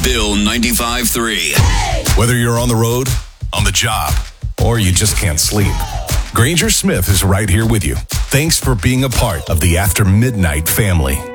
Bill 95.3. Whether you're on the road, on the job, or you just can't sleep, Granger Smith is right here with you. Thanks for being a part of the After Midnight family.